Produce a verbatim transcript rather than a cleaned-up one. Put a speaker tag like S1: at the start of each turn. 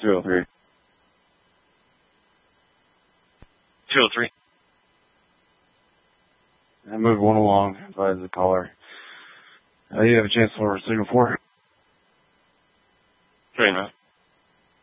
S1: two oh three.
S2: two oh three.
S1: I moved one along, advise the caller. Uh, you have a chance for signal four.